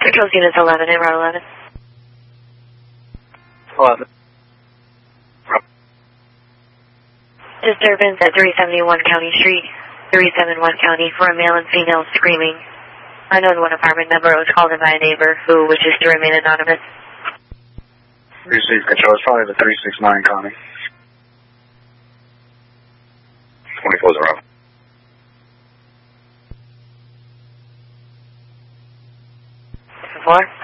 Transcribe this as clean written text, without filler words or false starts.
Controls units 11, in route 11. 11. Disturbance at 371 County Street, 371 County, for a male and female screaming. Unknown one apartment number was called in by a neighbor who wishes to remain anonymous. Receive control. It's probably the 369 Connie. 24-0. Four.